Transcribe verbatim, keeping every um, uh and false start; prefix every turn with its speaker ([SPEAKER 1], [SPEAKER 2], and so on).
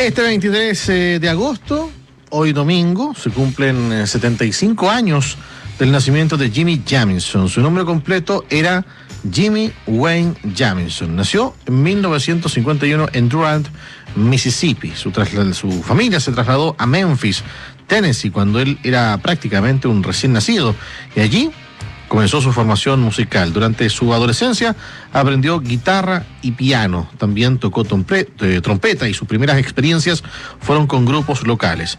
[SPEAKER 1] Este veintitrés de agosto, hoy domingo, se cumplen setenta y cinco años del nacimiento de Jimmy Jamison. Su nombre completo era Jimmy Wayne Jamison. Nació en mil novecientos cincuenta y uno en Durant, Mississippi. Su, su familia se trasladó a Memphis, Tennessee, cuando él era prácticamente un recién nacido. Y allí comenzó su formación musical. Durante su adolescencia aprendió guitarra y piano. También tocó trompeta y sus primeras experiencias fueron con grupos locales.